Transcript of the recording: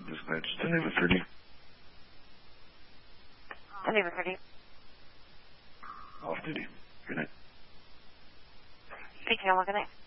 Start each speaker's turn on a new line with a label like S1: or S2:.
S1: Dispatch 10-30.
S2: 10-30.
S1: Off duty. Good night.
S2: Speaking on, good night.